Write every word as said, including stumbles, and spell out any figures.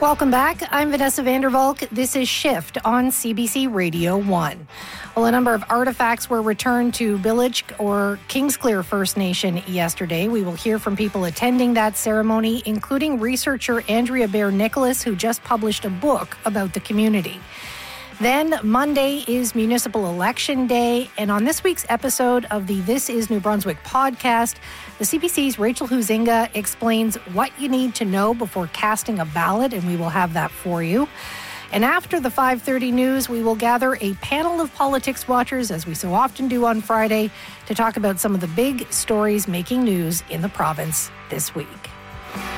Welcome back. I'm Vanessa Vandervalk. This is Shift on C B C Radio one. Well, a number of artifacts were returned to Billage or Kingsclear First Nation yesterday. We will hear from people attending that ceremony, including researcher Andrea Baer-Nicholas, who just published a book about the community. Then Monday is Municipal Election Day, and on this week's episode of the This is New Brunswick podcast, the C B C's Rachel Huizinga explains what you need to know before casting a ballot, and we will have that for you. And after the five thirty news, we will gather a panel of politics watchers, as we so often do on Friday, to talk about some of the big stories making news in the province this week.